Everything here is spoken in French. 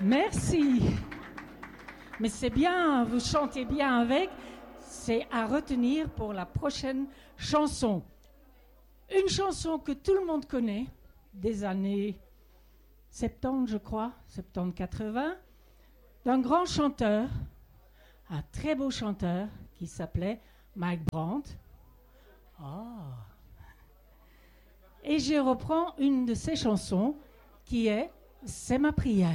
Merci. Mais c'est bien, vous chantez bien avec. C'est à retenir pour la prochaine chanson. Une chanson que tout le monde connaît, des années 70, je crois, 70-80, d'un grand chanteur, un très beau chanteur qui s'appelait Mike Brandt. Oh. Et je reprends une de ses chansons qui est « C'est ma prière ».